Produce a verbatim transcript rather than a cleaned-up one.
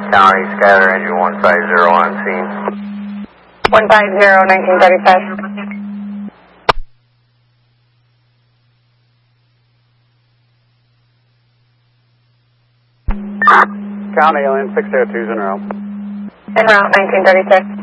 County, scatter engine one five zero on scene. one five zero, nineteen thirty-five. County, land six zero two is en route. En route, nineteen thirty-six.